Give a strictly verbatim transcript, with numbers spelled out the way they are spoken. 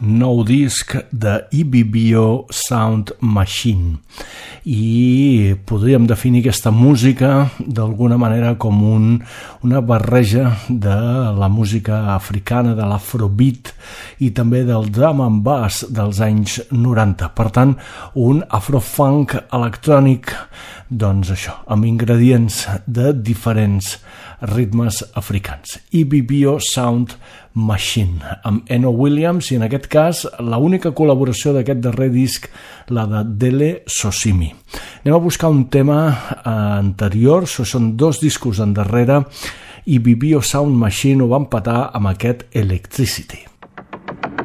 nou disc de E B B O Sound Machine, i podríem definir aquesta música d'alguna manera com un, una barreja de la música africana, de l'afrobeat i també del drum and bass dels anys noranta. Per tant, un afrofunk electrònic, doncs això, amb ingredients de diferents ritmes africans. E B B O Sound Machine, amb Eno Williams, i en aquest cas l'única col·laboració d'aquest darrer disc, la de Dele Sosimi. Anem a buscar un tema anterior, són dos discos endarrere. E B B O Sound Machine ho va empatar amb aquest Electricity.